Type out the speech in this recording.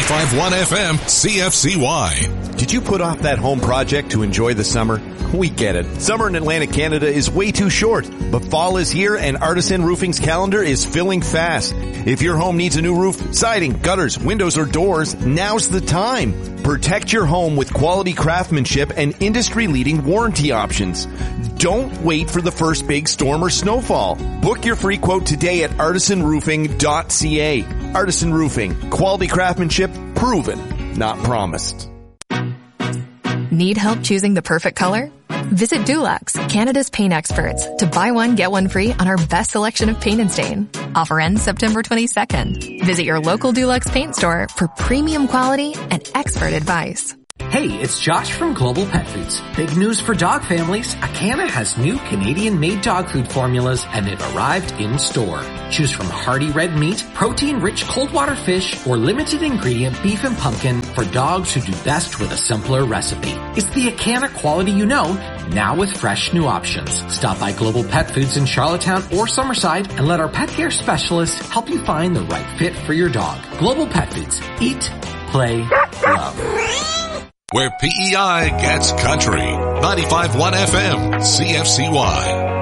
95.1 FM CFCY. Did you put off that home project to enjoy the summer? We get it. Summer in Atlantic Canada is way too short, but fall is here and Artisan Roofing's calendar is filling fast. If your home needs a new roof, siding, gutters, windows, or doors, now's the time. Protect your home with quality craftsmanship and industry-leading warranty options. Don't wait for the first big storm or snowfall. Book your free quote today at artisanroofing.ca. Artisan Roofing. Quality craftsmanship proven, not promised. Need help choosing the perfect color? Visit Dulux, Canada's paint experts, to buy one, get one free on our best selection of paint and stain. Offer ends September 22nd. Visit your local Dulux paint store for premium quality and expert advice. Hey, it's Josh from Global Pet Foods. Big news for dog families. Acana has new Canadian-made dog food formulas, and they've arrived in store. Choose from hearty red meat, protein-rich cold water fish, or limited ingredient beef and pumpkin for dogs who do best with a simpler recipe. It's the Acana quality you know, now with fresh new options. Stop by Global Pet Foods in Charlottetown or Summerside and let our pet care specialists help you find the right fit for your dog. Global Pet Foods. Eat, play, love. Where PEI gets country. 95.1 FM CFCY.